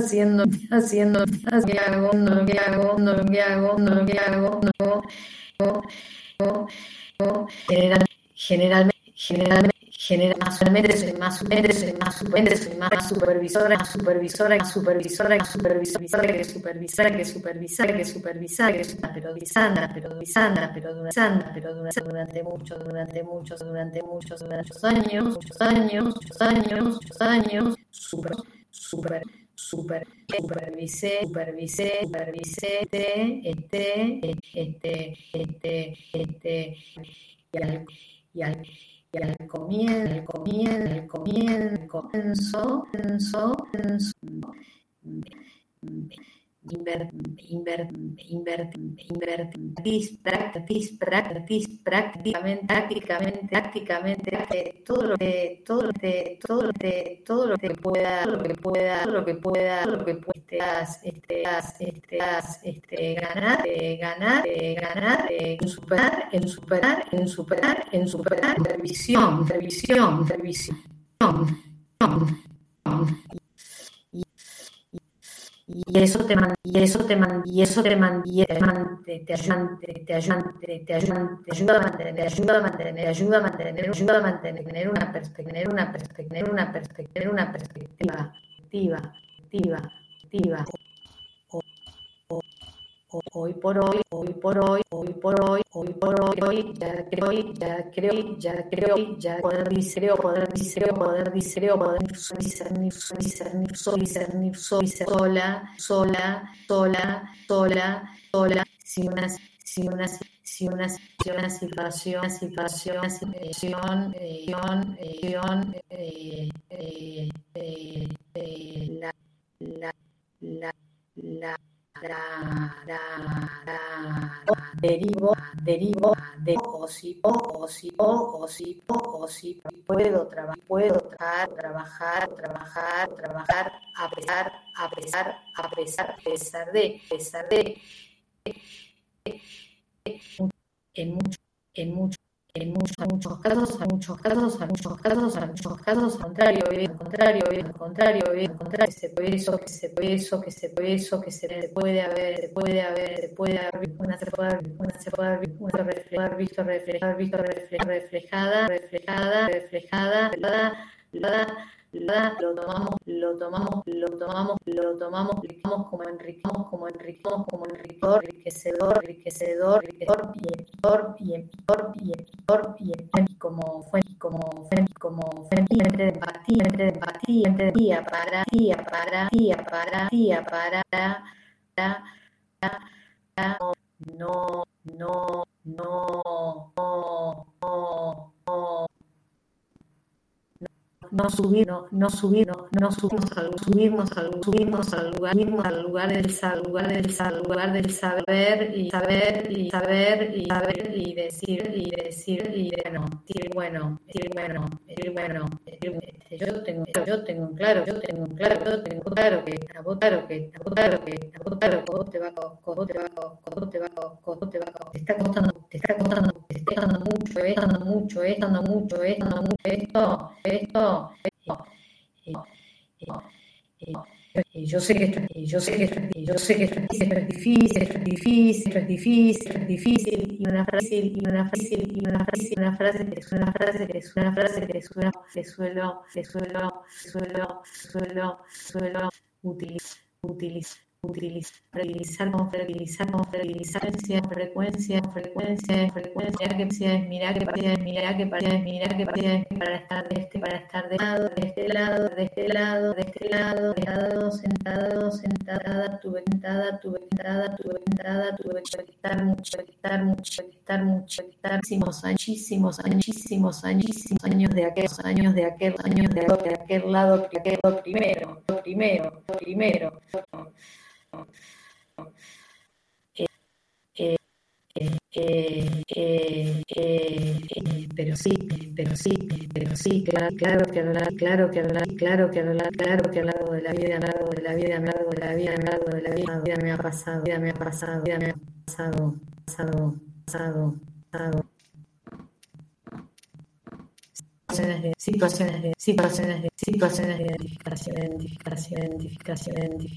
haciendo, lo que hago, no lo que hago, no lo que hago, no lo que hago, no generalmente soy más supervisora durante muchos años, supervisé y al comienzo, invertís prácticamente todo lo que pueda ganar en superar revisión. Y eso te ayuda a mantener una perspectiva activa. Hoy por hoy, ya poder discernir sola, si una situación, derivo o si puedo trabajar a pesar de en muchos casos, al contrario, que se puede haber visto reflejada, lo tomamos como enriquecedor y como fuente de empatía para no subirnos al lugar del saber y decir bueno, yo tengo claro que te está costando mucho esto. Yo sé que es difícil y una frase que suelo utilizar con frecuencia, que para estar de este lado, sentada, tuve que estar muchísimos años de aquel lado primero. Pero sí, claro que al lado de la vida me ha pasado. Situaciones de identificación,